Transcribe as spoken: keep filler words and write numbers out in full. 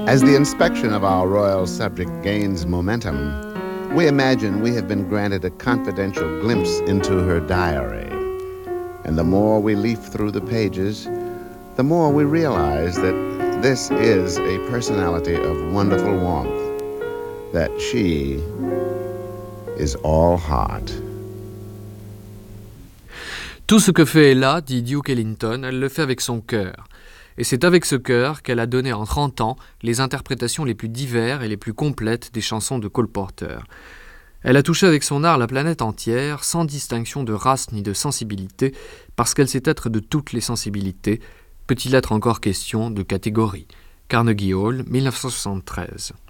As the inspection of our royal subject gains momentum, we imagine we have been granted a confidential glimpse into her diary. And the more we leaf through the pages, the more we realize that this is a personality of wonderful warmth, that she is all heart. Tout ce que fait Ella, dit Duke Ellington, elle le fait avec son cœur. Et c'est avec ce cœur qu'elle a donné en trente ans les interprétations les plus diverses et les plus complètes des chansons de Cole Porter. Elle a touché avec son art la planète entière, sans distinction de race ni de sensibilité, parce qu'elle sait être de toutes les sensibilités. Peut-il être encore question de catégorie ? Carnegie Hall, dix-neuf cent soixante-treize.